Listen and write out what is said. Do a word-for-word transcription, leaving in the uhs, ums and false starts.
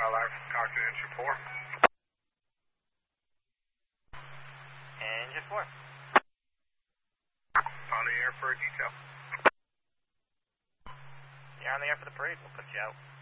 Skylark, talk to engine four. Engine four. On the air for a detail. You're on the air for the parade, we'll put you out.